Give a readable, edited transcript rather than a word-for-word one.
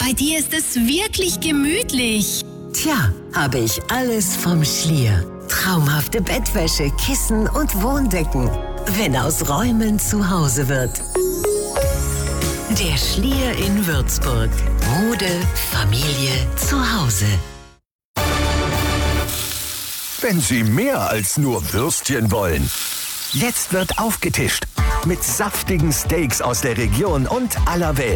bei dir ist es wirklich gemütlich. Tja, habe ich alles vom Schlier. Traumhafte Bettwäsche, Kissen und Wohndecken. Wenn aus Räumen zu Hause wird. Der Schlier in Würzburg. Mode, Familie, zu Hause. Wenn Sie mehr als nur Würstchen wollen. Jetzt wird aufgetischt mit saftigen Steaks aus der Region und aller Welt.